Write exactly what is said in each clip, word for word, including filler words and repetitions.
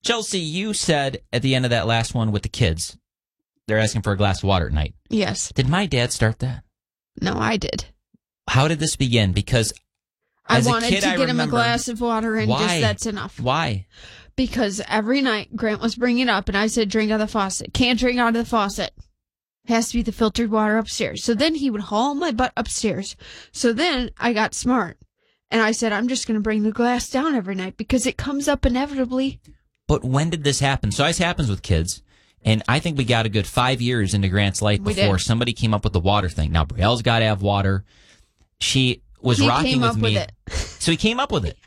Chelsea, you said at the end of that last one with the kids, they're asking for a glass of water at night. Yes. Did my dad start that? No, I did. How did this begin? Because I as wanted a kid, to I get him a remember, glass of water, and why? just that's enough. Why? Because every night Grant was bringing it up, and I said, drink out of the faucet. Can't drink out of the faucet. Has to be the filtered water upstairs. So then he would haul my butt upstairs. So then I got smart, and I said, I'm just going to bring the glass down every night because it comes up inevitably. But when did this happen? So this happens with kids, and I think we got a good five years into Grant's life We before did. somebody came up with the water thing. Now, Brielle's got to have water. She was He rocking came with up me. with it. So he came up with it.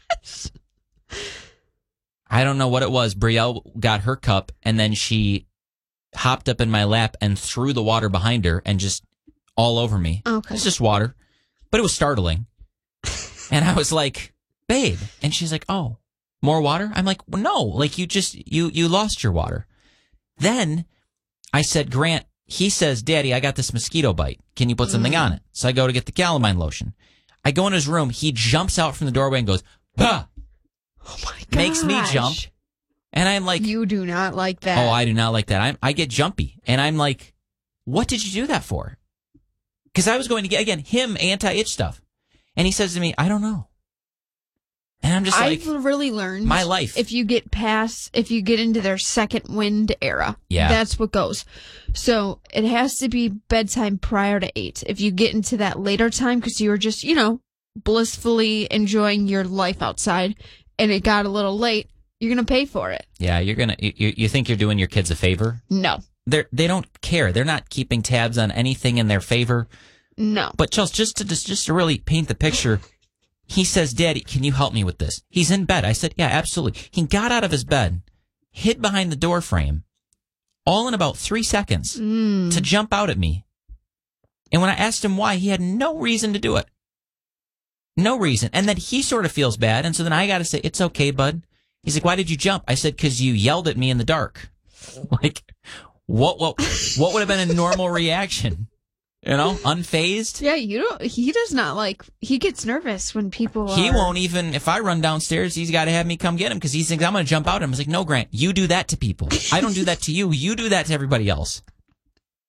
I don't know what it was. Brielle got her cup, and then she hopped up in my lap and threw the water behind her and just all over me. Okay. It's just water. But it was startling. And I was like, babe. And she's like, oh, more water? I'm like, well, no, like you just, you, you lost your water. Then I said, Grant, he says, Daddy, I got this mosquito bite. Can you put something Mm. on it? So I go to get the calamine lotion. I go in his room. He jumps out from the doorway and goes, bah! Oh my god. Makes me jump. And I'm like, You do not like that. oh, I do not like that. I'm, I get jumpy. And I'm like, what did you do that for? Because I was going to get, again, him anti-itch stuff. And he says to me, I don't know. And I'm just like, I've really learned my life. If you get past, if you get into their second wind era, Yeah. that's what goes. So it has to be bedtime prior to eight. If you get into that later time, because you were just, you know, blissfully enjoying your life outside, and it got a little late, you're gonna pay for it. yeah, you're going to, you, you think you're doing your kids a favor? No, They're, they don't care. They're not keeping tabs on anything in their favor. no. But Chelsea, just to, just, just to really paint the picture, he says, Daddy, can you help me with this? He's in bed. I said, yeah, absolutely. He got out of his bed, hid behind the door frame, all in about three seconds Mm. to jump out at me. And when I asked him why, he had no reason to do it. No reason. And then he sort of feels bad. And so then I got to say, it's okay, bud. He's like, why did you jump? I said, because you yelled at me in the dark. Like, what, what, what would have been a normal reaction? You know, unfazed? Yeah, you don't. He does not like. He gets nervous when people. He are, won't even, if I run downstairs, he's got to have me come get him because he thinks I'm going to jump out at him. I was like, no, Grant, you do that to people. I don't do that to you. You do that to everybody else.